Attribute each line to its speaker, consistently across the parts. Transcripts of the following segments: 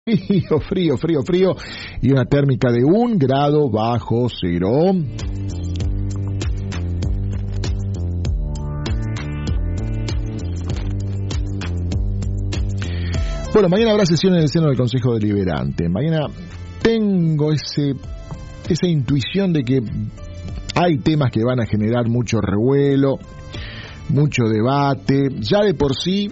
Speaker 1: Frío y una térmica de 1 grado bajo cero. Bueno, mañana habrá sesión en el seno del Consejo Deliberante. Mañana tengo esa intuición de que hay temas que van a generar mucho revuelo, mucho debate. Ya de por sí,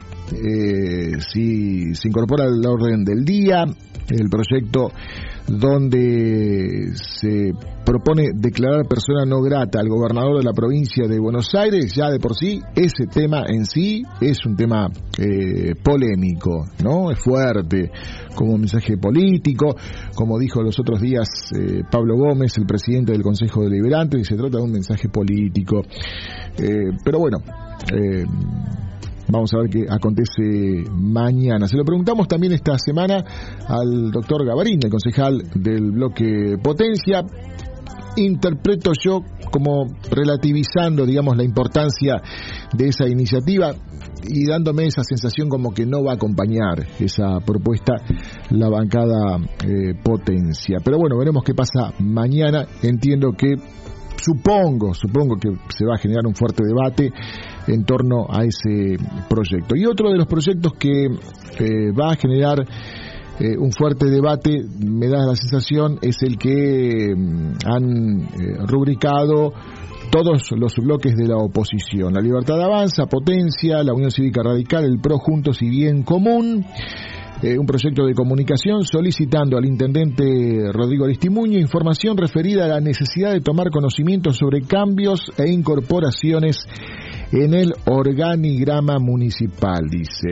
Speaker 1: si se incorpora al orden del día el proyecto donde se propone declarar persona no grata al gobernador de la provincia de Buenos Aires, ya de por sí ese tema en sí es un tema polémico, ¿no? Es fuerte como mensaje político, como dijo los otros días Pablo Gómez, el presidente del Consejo Deliberante, y se trata de un mensaje político, pero bueno, vamos a ver qué acontece mañana. Se lo preguntamos también esta semana al doctor Gavarín, el concejal del bloque Potencia. Interpreto yo como relativizando, digamos, la importancia de esa iniciativa y dándome esa sensación como que no va a acompañar esa propuesta la bancada Potencia. Pero bueno, veremos qué pasa mañana. Entiendo que Supongo que se va a generar un fuerte debate en torno a ese proyecto. Y otro de los proyectos que va a generar un fuerte debate, me da la sensación, es el que han rubricado todos los bloques de la oposición: La Libertad Avanza, Potencia, la Unión Cívica Radical, el PRO, Juntos y Bien Común. Un proyecto de comunicación solicitando al intendente Rodrigo Aristimuño información referida a la necesidad de tomar conocimiento sobre cambios e incorporaciones en el organigrama municipal, dice.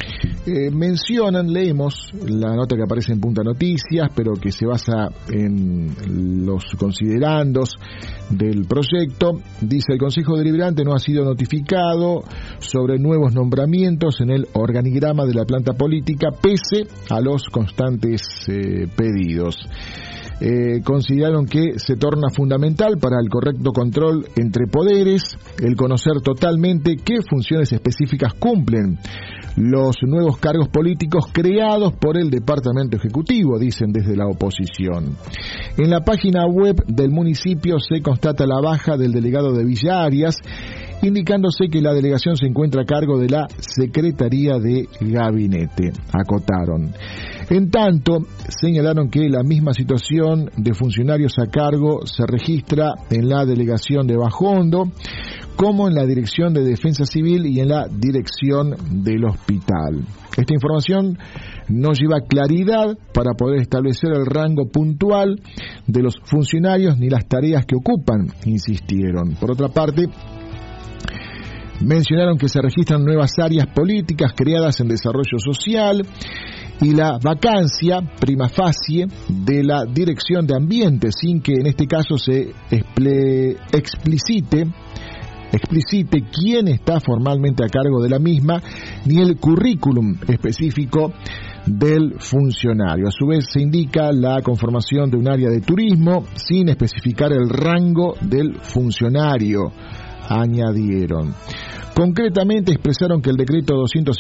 Speaker 1: Leemos la nota que aparece en Punta Noticias, pero que se basa en los considerandos del proyecto. Dice: el Consejo Deliberante no ha sido notificado sobre nuevos nombramientos en el organigrama de la planta política, pese a los constantes pedidos. Consideraron que se torna fundamental para el correcto control entre poderes el conocer totalmente qué funciones específicas cumplen los nuevos cargos políticos creados por el Departamento Ejecutivo, dicen desde la oposición. En la página web del municipio se constata la baja del delegado de Villa Arias, indicándose que la delegación se encuentra a cargo de la Secretaría de Gabinete, acotaron. En tanto, señalaron que la misma situación de funcionarios a cargo se registra en la delegación de Bajo Hondo, como en la Dirección de Defensa Civil y en la Dirección del Hospital. Esta información no lleva claridad para poder establecer el rango puntual de los funcionarios ni las tareas que ocupan, insistieron. Por otra parte, mencionaron que se registran nuevas áreas políticas creadas en desarrollo social y la vacancia prima facie de la Dirección de Ambiente, sin que en este caso se explicite quién está formalmente a cargo de la misma, ni el currículum específico del funcionario. A su vez se indica la conformación de un área de turismo sin especificar el rango del funcionario, añadieron. Concretamente expresaron que el decreto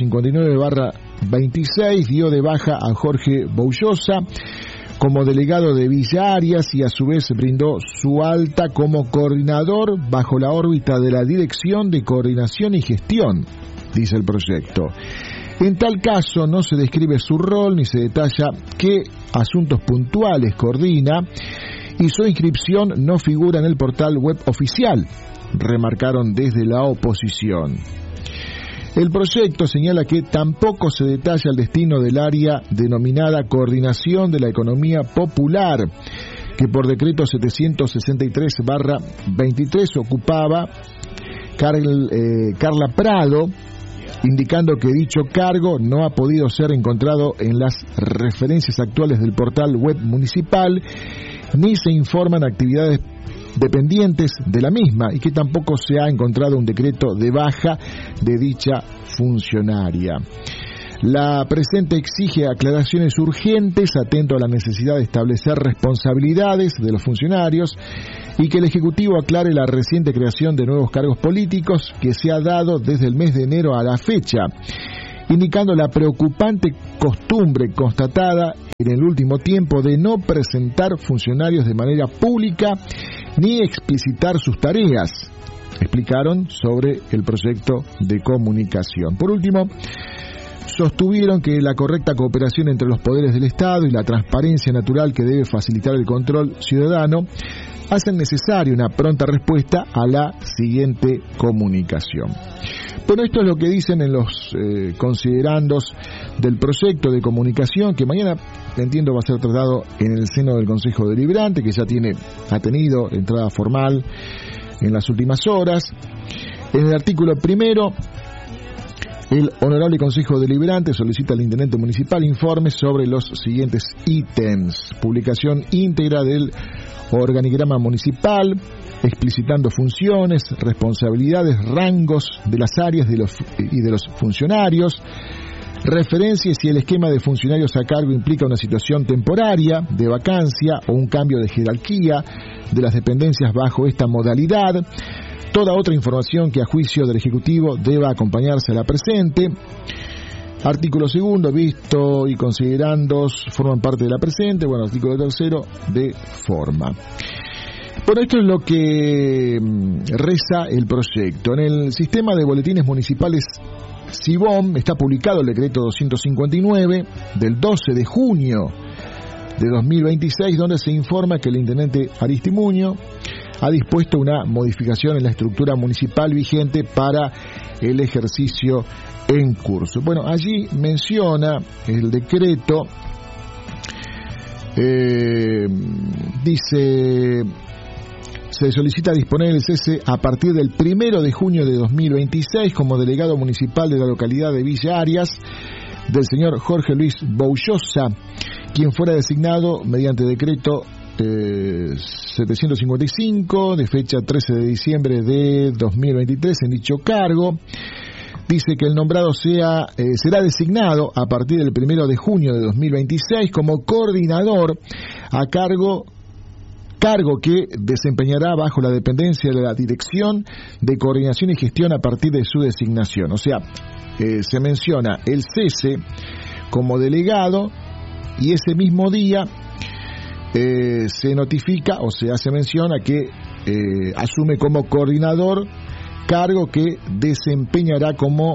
Speaker 1: 259/26 dio de baja a Jorge Boullosa como delegado de Villa Arias y a su vez brindó su alta como coordinador bajo la órbita de la Dirección de Coordinación y Gestión, dice el proyecto. En tal caso no se describe su rol ni se detalla qué asuntos puntuales coordina y su inscripción no figura en el portal web oficial, remarcaron desde la oposición. El proyecto señala que tampoco se detalla el destino del área denominada Coordinación de la Economía Popular, que por decreto 763/23 ocupaba Carla Prado, indicando que dicho cargo no ha podido ser encontrado en las referencias actuales del portal web municipal, ni se informan actividades dependientes de la misma y que tampoco se ha encontrado un decreto de baja de dicha funcionaria. La presente exige aclaraciones urgentes, atento a la necesidad de establecer responsabilidades de los funcionarios y que el Ejecutivo aclare la reciente creación de nuevos cargos políticos que se ha dado desde el mes de enero a la fecha, indicando la preocupante costumbre constatada en el último tiempo de no presentar funcionarios de manera pública ni explicitar sus tareas, explicaron sobre el proyecto de comunicación. Por último, sostuvieron que la correcta cooperación entre los poderes del Estado y la transparencia natural que debe facilitar el control ciudadano hacen necesaria una pronta respuesta a la siguiente comunicación. Bueno, esto es lo que dicen en los considerandos del proyecto de comunicación, que mañana, entiendo, va a ser tratado en el seno del Consejo Deliberante, que ya ha tenido entrada formal en las últimas horas. En el artículo primero, el Honorable Consejo Deliberante solicita al Intendente Municipal informes sobre los siguientes ítems: publicación íntegra del organigrama municipal, explicitando funciones, responsabilidades, rangos de las áreas y de los funcionarios, referencia si el esquema de funcionarios a cargo implica una situación temporaria, de vacancia o un cambio de jerarquía de las dependencias bajo esta modalidad. Toda otra información que a juicio del Ejecutivo deba acompañarse a la presente. Artículo segundo, visto y considerandos forman parte de la presente. Bueno, artículo tercero, de forma. Bueno, esto es lo que reza el proyecto. En el sistema de boletines municipales SIBOM está publicado el decreto 259 del 12 de junio de 2026, donde se informa que el intendente Aristimuño ha dispuesto una modificación en la estructura municipal vigente para el ejercicio en curso. Bueno, allí menciona el decreto, dice: se solicita disponer el cese a partir del 1 de junio de 2026 como delegado municipal de la localidad de Villa Arias del señor Jorge Luis Boullosa, quien fuera designado mediante decreto 755 de fecha 13 de diciembre de 2023 en dicho cargo. Dice que el nombrado será designado a partir del 1 de junio de 2026 como coordinador a cargo que desempeñará bajo la dependencia de la Dirección de Coordinación y Gestión a partir de su designación. O sea, se menciona el cese como delegado y ese mismo día se notifica o se hace mención a que asume como coordinador, cargo que desempeñará como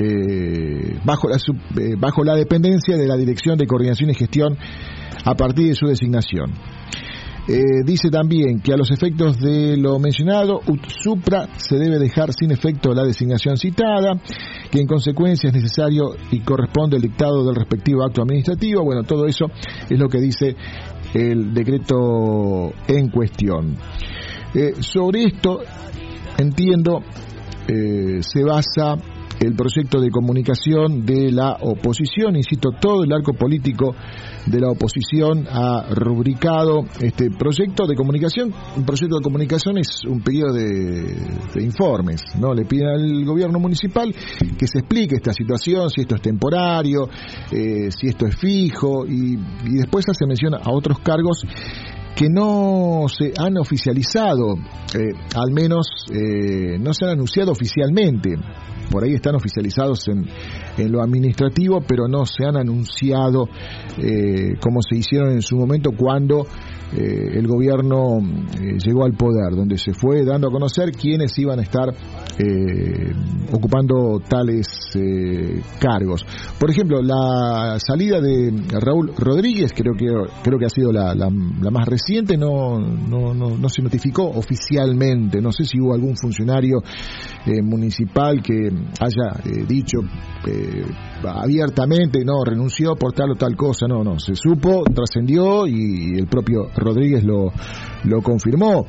Speaker 1: bajo la dependencia de la Dirección de Coordinación y Gestión a partir de su designación. Dice también que a los efectos de lo mencionado, ut supra se debe dejar sin efecto la designación citada, que en consecuencia es necesario y corresponde el dictado del respectivo acto administrativo. Bueno, todo eso es lo que dice el decreto en cuestión. Sobre esto, entiendo, se basa el proyecto de comunicación de la oposición. Insisto, todo el arco político de la oposición ha rubricado este proyecto de comunicación. Un proyecto de comunicación es un pedido de informes, ¿no? Le piden al gobierno municipal que se explique esta situación, si esto es temporario, si esto es fijo, y después hace mención a otros cargos que no se han oficializado, al menos no se han anunciado oficialmente. Por ahí están oficializados en lo administrativo, pero no se han anunciado como se hicieron en su momento cuando el gobierno llegó al poder, donde se fue dando a conocer quiénes iban a estar ocupando tales cargos. Por ejemplo, la salida de Raúl Rodríguez, creo que ha sido la más reciente, no se notificó oficialmente. No sé si hubo algún funcionario municipal que haya dicho abiertamente, no, renunció por tal o tal cosa. No, se supo, trascendió y el propio Rodríguez lo confirmó.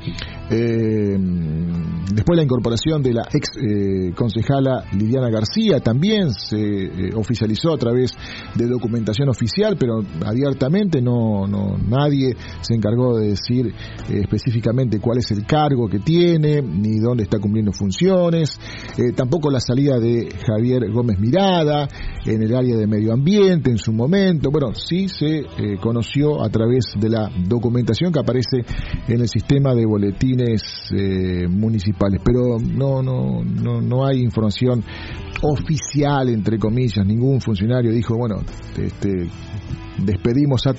Speaker 1: Después la incorporación de la ex concejala Liliana García también se oficializó a través de documentación oficial, pero abiertamente nadie se encargó de decir específicamente cuál es el cargo que tiene ni dónde está cumpliendo funciones. Tampoco la salida de Javier Gómez Mirada en el área de medio ambiente en su momento. Bueno, sí se conoció a través de la documentación que aparece en el sistema de boletines municipales, pero no hay información oficial, entre comillas. Ningún funcionario dijo, bueno, despedimos a